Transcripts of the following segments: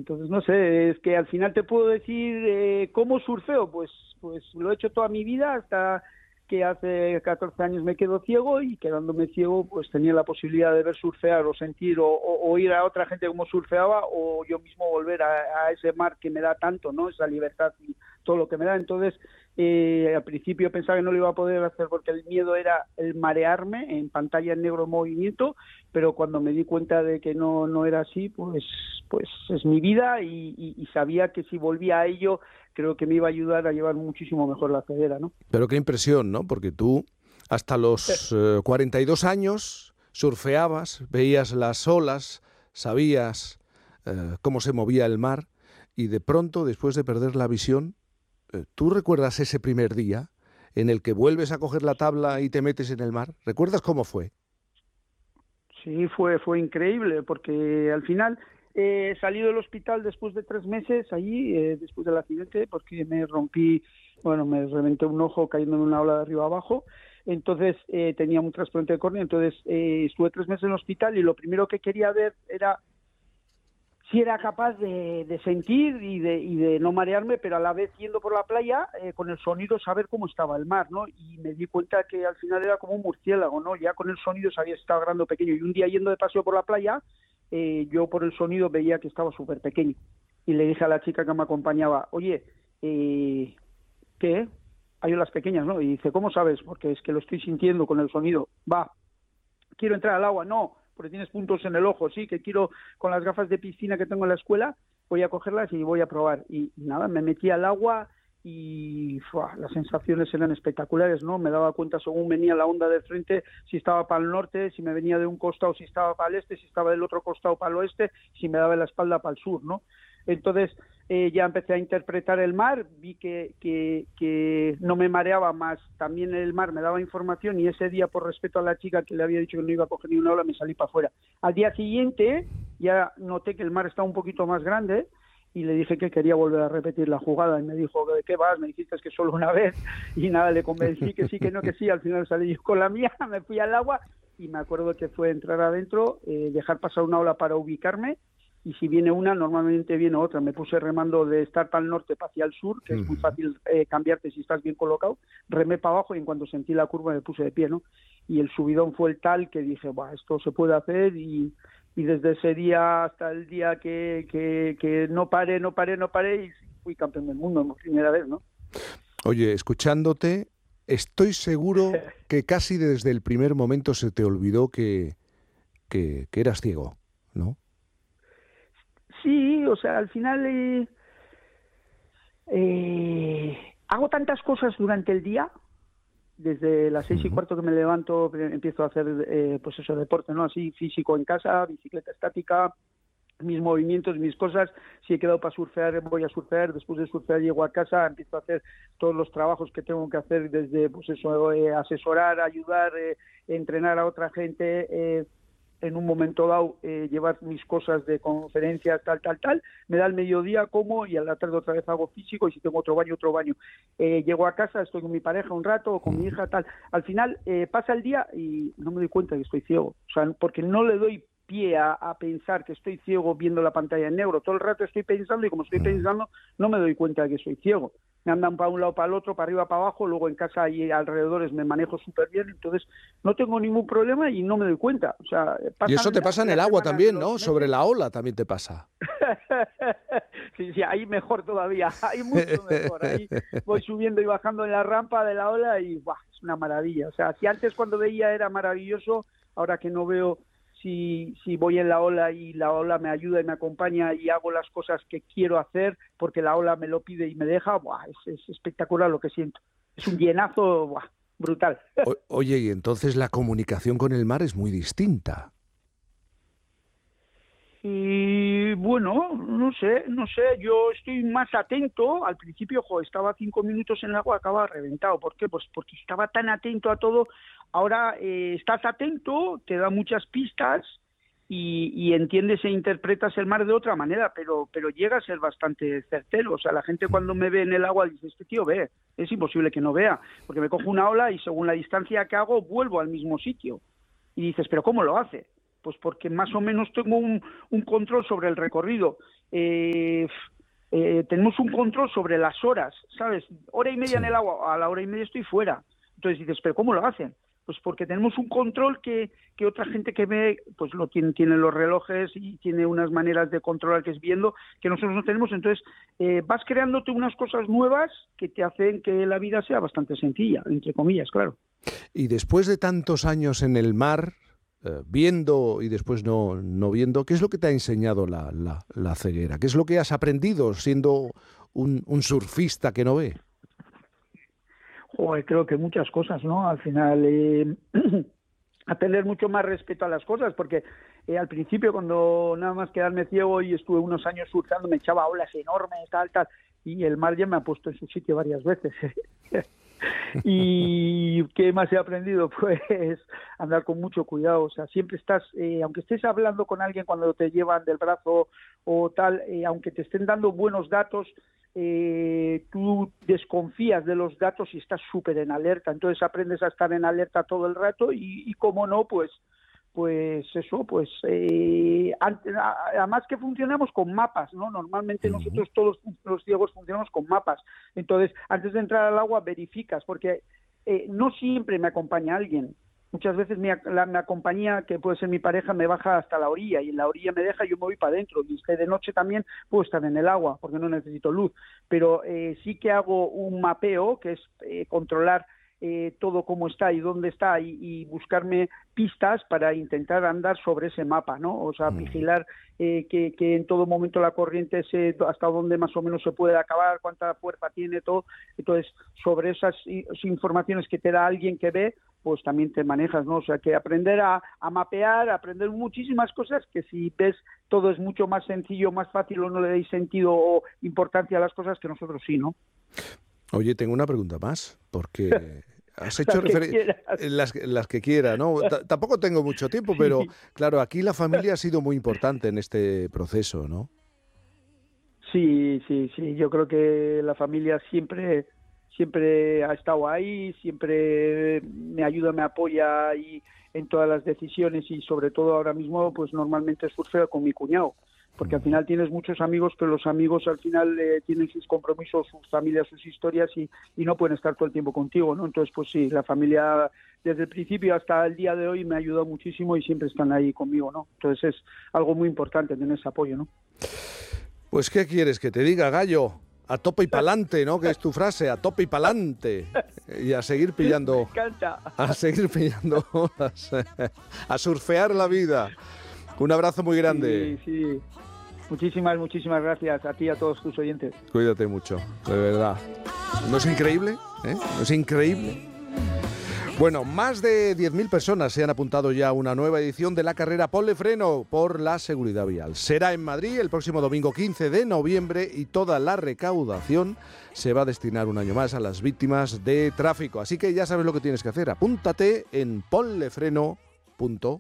Entonces, no sé, es que al final te puedo decir cómo surfeo, pues lo he hecho toda mi vida hasta que hace 14 años me quedo ciego y quedándome ciego pues tenía la posibilidad de ver surfear o sentir o ir a otra gente como surfeaba o yo mismo volver a ese mar que me da tanto, ¿no? Esa libertad y todo lo que me da. Entonces, al principio pensaba que no lo iba a poder hacer porque el miedo era el marearme en pantalla en negro en movimiento, pero cuando me di cuenta de que no era así, pues es mi vida y sabía que si volvía a ello creo que me iba a ayudar a llevar muchísimo mejor la ceguera, ¿no? Pero qué impresión, ¿no? Porque tú hasta los 42 años surfeabas, veías las olas, sabías cómo se movía el mar y de pronto, después de perder la visión, ¿tú recuerdas ese primer día en el que vuelves a coger la tabla y te metes en el mar? ¿Recuerdas cómo fue? Sí, fue increíble porque al final salí del hospital después de 3 meses allí, después del accidente, porque me reventé un ojo cayendo en una ola de arriba abajo. Entonces tenía un trasplante de córnea, entonces estuve 3 meses en el hospital y lo primero que quería ver era si era capaz de sentir y de no marearme, pero a la vez yendo por la playa con el sonido saber cómo estaba el mar, ¿no? Y me di cuenta que al final era como un murciélago, ¿no? Ya con el sonido sabía si estaba grande o pequeño. Y un día yendo de paseo por la playa, yo por el sonido veía que estaba súper pequeño. Y le dije a la chica que me acompañaba, oye, ¿qué? Hay olas pequeñas, ¿no? Y dice, ¿cómo sabes? Porque es que lo estoy sintiendo con el sonido. Va, quiero entrar al agua, no, porque tienes puntos en el ojo, sí, que quiero con las gafas de piscina que tengo en la escuela, voy a cogerlas y voy a probar. Y nada, me metí al agua y las sensaciones eran espectaculares, ¿no? Me daba cuenta según venía la onda de frente, si estaba para el norte, si me venía de un costado, si estaba para el este, si estaba del otro costado para el oeste, si me daba la espalda para el sur, ¿no? Entonces ya empecé a interpretar el mar, vi que no me mareaba más, también el mar me daba información y ese día por respeto a la chica que le había dicho que no iba a coger ni una ola me salí para afuera. Al día siguiente ya noté que el mar estaba un poquito más grande y le dije que quería volver a repetir la jugada y me dijo, ¿de qué vas? Me dijiste que solo una vez y nada, le convencí que sí, que no, que sí, al final salí yo con la mía, me fui al agua y me acuerdo que fue entrar adentro, dejar pasar una ola para ubicarme y si viene una, normalmente viene otra. Me puse remando de estar para el norte para hacia el sur, que es muy fácil cambiarte si estás bien colocado, remé para abajo y en cuanto sentí la curva me puse de pie, ¿no? Y el subidón fue el tal que dije, esto se puede hacer y desde ese día hasta el día que no paré y fui campeón del mundo por primera vez, ¿no? Oye, escuchándote, estoy seguro que casi desde el primer momento se te olvidó que eras ciego, ¿no? Sí, o sea, al final hago tantas cosas durante el día, desde las 6:15 que me levanto, empiezo a hacer deporte, ¿no? Así físico en casa, bicicleta estática, mis movimientos, mis cosas. Si he quedado para surfear, voy a surfear. Después de surfear llego a casa, empiezo a hacer todos los trabajos que tengo que hacer, desde asesorar, ayudar, entrenar a otra gente, en un momento dado llevar mis cosas de conferencias, tal, me da el mediodía, como, y a la tarde otra vez hago físico, y si tengo otro baño. Llego a casa, estoy con mi pareja un rato, o con mi hija, tal. Al final pasa el día y no me doy cuenta que estoy ciego, o sea, porque no le doy pie a pensar que estoy ciego viendo la pantalla en negro. Todo el rato estoy pensando y como estoy pensando no me doy cuenta de que soy ciego. Me andan para un lado, para el otro, para arriba, para abajo, luego en casa y alrededores me manejo súper bien, entonces no tengo ningún problema y no me doy cuenta. O sea, y eso te pasa en el agua también, ¿no? Sobre la ola también te pasa. Sí, ahí mejor todavía, ahí mucho mejor. Ahí voy subiendo y bajando en la rampa de la ola y es una maravilla. O sea, si antes cuando veía era maravilloso, ahora que no veo, si voy en la ola y la ola me ayuda y me acompaña y hago las cosas que quiero hacer porque la ola me lo pide y me deja, es espectacular lo que siento. Es un llenazo brutal. Oye, y entonces la comunicación con el mar es muy distinta. Y bueno, no sé, yo estoy más atento. Al principio, estaba 5 minutos en el agua, acababa reventado. ¿Por qué? Pues porque estaba tan atento a todo. Ahora estás atento, te da muchas pistas y entiendes e interpretas el mar de otra manera, pero llega a ser bastante certero. O sea, la gente cuando me ve en el agua dice, este tío ve, es imposible que no vea, porque me cojo una ola y según la distancia que hago vuelvo al mismo sitio. Y dices, ¿pero cómo lo hace? Pues porque más o menos tengo un control sobre el recorrido. Tenemos un control sobre las horas, ¿sabes? Hora y media en el agua, a la hora y media estoy fuera. Entonces dices, ¿pero cómo lo hacen? Pues porque tenemos un control que otra gente que ve, pues lo tiene los relojes y tiene unas maneras de controlar que es viendo, que nosotros no tenemos. Entonces vas creándote unas cosas nuevas que te hacen que la vida sea bastante sencilla, entre comillas, claro. Y después de tantos años en el mar, viendo y después no viendo, ¿qué es lo que te ha enseñado la ceguera? ¿Qué es lo que has aprendido siendo un surfista que no ve? Joder, creo que muchas cosas, ¿no? Al final, a tener mucho más respeto a las cosas, porque al principio, cuando nada más quedarme ciego y estuve unos años surfeando, me echaba olas enormes, tal, y el mar ya me ha puesto en su sitio varias veces. ¿Y qué más he aprendido? Pues andar con mucho cuidado. O sea, siempre estás, aunque estés hablando con alguien cuando te llevan del brazo o tal, aunque te estén dando buenos datos, tú desconfías de los datos y estás súper en alerta. Entonces aprendes a estar en alerta todo el rato y cómo no, pues eso, además que funcionamos con mapas, ¿no? Normalmente nosotros todos los ciegos funcionamos con mapas. Entonces, antes de entrar al agua verificas, porque no siempre me acompaña alguien. Muchas veces mi compañía, que puede ser mi pareja, me baja hasta la orilla y en la orilla me deja y yo me voy para adentro. Y de noche también puedo estar en el agua porque no necesito luz. Pero sí que hago un mapeo, que es controlar todo cómo está y dónde está y buscarme pistas para intentar andar sobre ese mapa, ¿no? O sea, vigilar que en todo momento la corriente hasta dónde más o menos se puede acabar, cuánta fuerza tiene, todo. Entonces, sobre esas informaciones que te da alguien que ve, pues también te manejas, ¿no? O sea, que aprender a mapear, aprender muchísimas cosas que si ves todo es mucho más sencillo, más fácil o no le deis sentido o importancia a las cosas que nosotros sí, ¿no? Oye, tengo una pregunta más, porque has hecho las que quiera, ¿no? Tampoco tengo mucho tiempo, pero claro, aquí la familia ha sido muy importante en este proceso, ¿no? Sí, yo creo que la familia siempre ha estado ahí, siempre me ayuda, me apoya y en todas las decisiones y sobre todo ahora mismo, pues normalmente surfeo con mi cuñado. Porque al final tienes muchos amigos, pero los amigos al final tienen sus compromisos, sus familias, sus historias y no pueden estar todo el tiempo contigo, ¿no? Entonces, pues sí, la familia desde el principio hasta el día de hoy me ha ayudado muchísimo y siempre están ahí conmigo, ¿no? Entonces es algo muy importante tener ese apoyo, ¿no? Pues, ¿qué quieres que te diga, Gallo? A tope y pa'lante, ¿no? Que es tu frase, a tope y pa'lante. Y a seguir pillando... Me encanta. A seguir pillando olas. A surfear la vida. Un abrazo muy grande. Sí. Muchísimas gracias a ti y a todos tus oyentes. Cuídate mucho, de verdad. ¿No es increíble? ¿No es increíble? Bueno, más de 10.000 personas se han apuntado ya a una nueva edición de la carrera Ponle Freno por la seguridad vial. Será en Madrid el próximo domingo 15 de noviembre y toda la recaudación se va a destinar un año más a las víctimas de tráfico. Así que ya sabes lo que tienes que hacer. Apúntate en ponlefreno.com.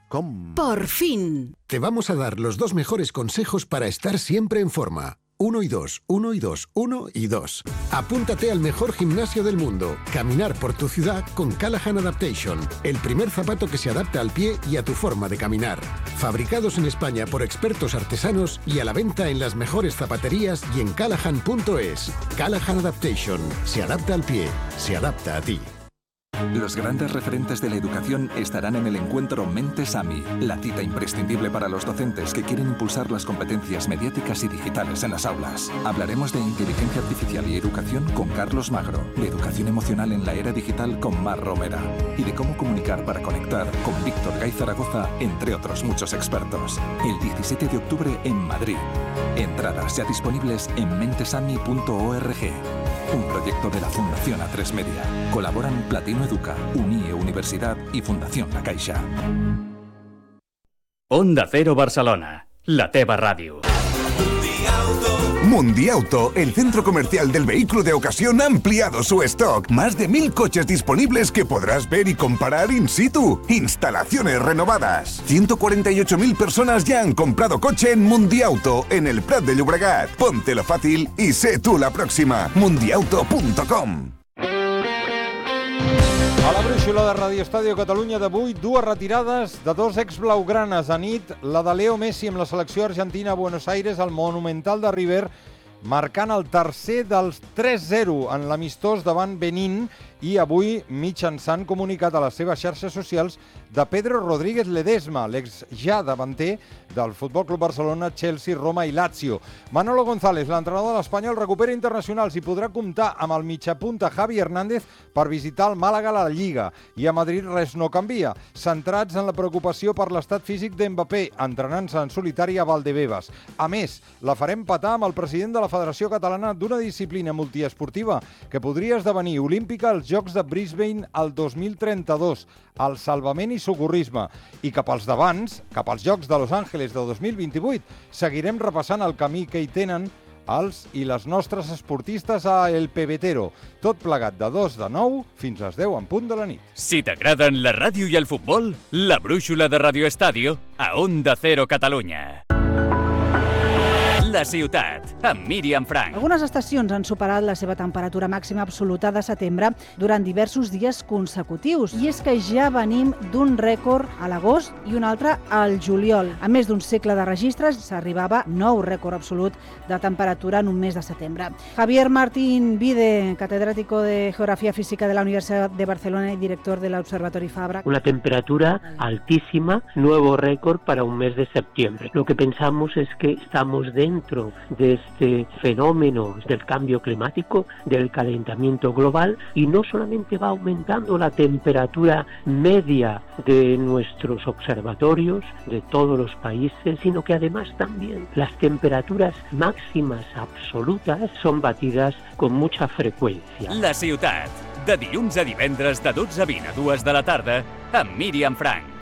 Por fin. Te vamos a dar los 2 mejores consejos para estar siempre en forma. 1 y 2, 1 y 2, 1 y 2. Apúntate al mejor gimnasio del mundo. Caminar por tu ciudad con Callahan Adaptation. El primer zapato que se adapta al pie y a tu forma de caminar. Fabricados en España por expertos artesanos y a la venta en las mejores zapaterías y en callahan.es. Callahan Adaptation. Se adapta al pie. Se adapta a ti. Los grandes referentes de la educación estarán en el encuentro Mentes AMI, la cita imprescindible para los docentes que quieren impulsar las competencias mediáticas y digitales en las aulas. Hablaremos de inteligencia artificial y educación con Carlos Magro, de educación emocional en la era digital con Mar Romera y de cómo comunicar para conectar con Víctor Gay Zaragoza, entre otros muchos expertos. El 17 de octubre en Madrid. Entradas ya disponibles en mentesami.org. Un proyecto de la Fundación A3 Media. Colaboran Platino Educa, UNIE Universidad y Fundación La Caixa. Onda Cero Barcelona, la teva ràdio. Mundiauto, el centro comercial del vehículo de ocasión, ha ampliado su stock. Más de 1.000 coches disponibles que podrás ver y comparar in situ. Instalaciones renovadas. 148.000 personas ya han comprado coche en Mundiauto, en el Prat de Llobregat. Póntelo fácil y sé tú la próxima. Mundiauto.com. A la brúixola de Radio Estadio Catalunya d'avui, dues retirades de dos ex-blaugranes. A nit, la de Leo Messi amb la selecció argentina a Buenos Aires al Monumental de River, marcant el tercer dels 3-0 en l'amistós davant Benín, i avui mitjançant comunicat a les seves xarxes socials de Pedro Rodríguez Ledesma, l'ex ja davanter del Futbol Club Barcelona, Chelsea, Roma i Lazio. Manolo González, l'entrenador de l'Espanyol, recupera internacionals i podrà comptar amb el mitjapunta Javi Hernández per visitar el Màlaga a la Lliga. I a Madrid res no canvia, centrats en la preocupació per l'estat físic d'Mbappé, entrenant-se en solitari a Valdebebas. A més, la farem patar amb el president de la Federació Catalana d'una disciplina multiesportiva que podria esdevenir olímpica als Jocs de Brisbane el 2032, el salvament i socorrisme. I cap als d'abans, cap als Jocs de Los Angeles de 2028, seguirem repassant el camí que hi tenen els i les nostres esportistes a El Pebetero. Tot plegat de 2 de 9 fins a les 10 en punt de la nit. Si t'agraden la ràdio i el futbol, la brúixola de Radio Estadio a Onda Cero Catalunya. La ciutat, amb Míriam Frank. Algunes estacions han superat la seva temperatura màxima absoluta de setembre durant diversos dies consecutius. I és que ja venim d'un rècord a l'agost i un altre al juliol. A més d'un segle de registres, s'arribava nou rècord absolut de temperatura en un mes de setembre. Javier Martín Vide, catedrático de Geografía Física de la Universidad de Barcelona y director del Observatorio Fabra. Una temperatura altísima, nuevo récord para un mes de septiembre. Lo que pensamos es que estamos dentro de este fenómeno del cambio climático, del calentamiento global, y no solamente va aumentando la temperatura media de nuestros observatorios, de todos los países, sino que además también las temperaturas máximas absolutas son batidas con mucha frecuencia. La ciutat, de dilluns a divendres de 12 a 20 a 2 de la tarda, amb Míriam Frank.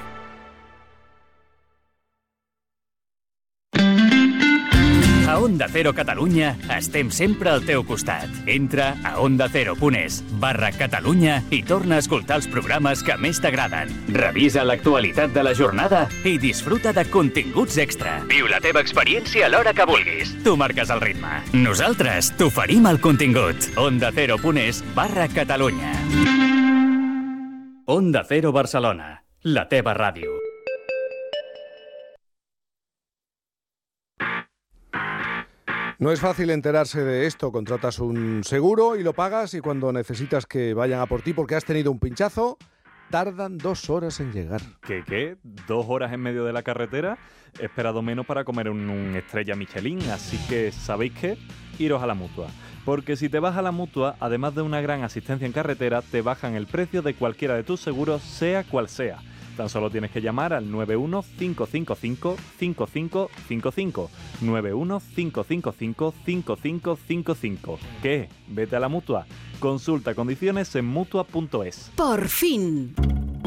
A Onda Cero Catalunya estem sempre al teu costat. Entra a ondacero.es/Catalunya i torna a escoltar els programes que més t'agraden. Revisa l'actualitat de la jornada i disfruta de continguts extra. Viu la teva experiència a l'hora que vulguis. Tu marques el ritme. Nosaltres t'oferim el contingut. ondacero.es/Catalunya. Onda Cero Barcelona, la teva ràdio. No es fácil enterarse de esto. Contratas un seguro y lo pagas, y cuando necesitas que vayan a por ti porque has tenido un pinchazo, tardan 2 horas en llegar. ¿Qué? 2 horas en medio de la carretera. He esperado menos para comer un estrella Michelin, así que, ¿sabéis qué? Iros a la Mutua. Porque si te vas a la Mutua, además de una gran asistencia en carretera, te bajan el precio de cualquiera de tus seguros, sea cual sea. Tan solo tienes que llamar al 91-555-5555. 91-555-5555. ¿Qué? Vete a la Mutua. Consulta condiciones en Mutua.es. Por fin.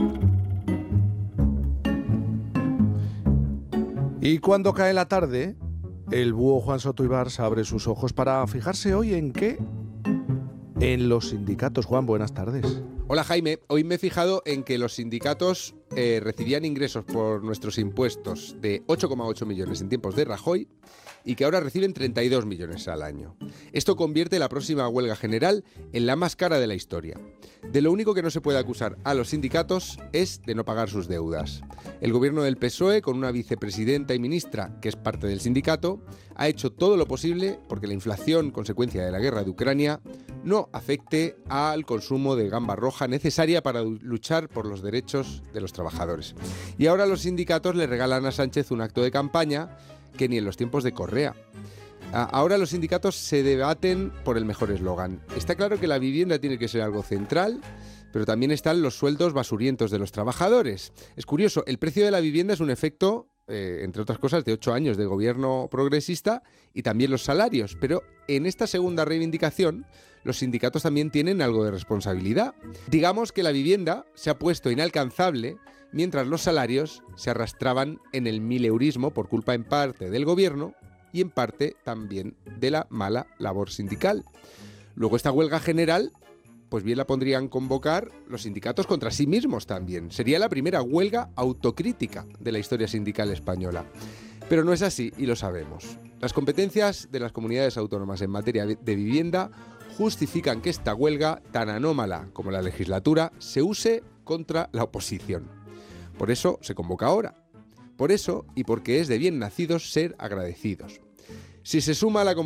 Y cuando cae la tarde, el búho Juan Soto Ibars abre sus ojos para fijarse hoy en qué. En los sindicatos. Juan, buenas tardes. Hola Jaime, hoy me he fijado en que los sindicatos recibían ingresos por nuestros impuestos de 8,8 millones en tiempos de Rajoy y que ahora reciben 32 millones al año. Esto convierte la próxima huelga general en la más cara de la historia. De lo único que no se puede acusar a los sindicatos es de no pagar sus deudas. El gobierno del PSOE, con una vicepresidenta y ministra que es parte del sindicato, ha hecho todo lo posible porque la inflación, consecuencia de la guerra de Ucrania, no afecte al consumo de gamba roja necesaria para luchar por los derechos de los trabajadores. Y ahora los sindicatos le regalan a Sánchez un acto de campaña que ni en los tiempos de Correa. Ahora los sindicatos se debaten por el mejor eslogan. Está claro que la vivienda tiene que ser algo central, pero también están los sueldos basurientos de los trabajadores. Es curioso, el precio de la vivienda es un efecto, entre otras cosas, de 8 años de gobierno progresista, y también los salarios. Pero en esta segunda reivindicación, los sindicatos también tienen algo de responsabilidad. Digamos que la vivienda se ha puesto inalcanzable mientras los salarios se arrastraban en el mileurismo por culpa en parte del gobierno y en parte también de la mala labor sindical. Luego esta huelga general, pues bien la podrían convocar los sindicatos contra sí mismos también. Sería la primera huelga autocrítica de la historia sindical española. Pero no es así y lo sabemos. Las competencias de las comunidades autónomas en materia de vivienda justifican que esta huelga, tan anómala como la legislatura, se use contra la oposición. Por eso se convoca ahora. Por eso y porque es de bien nacidos ser agradecidos. Si se suma a la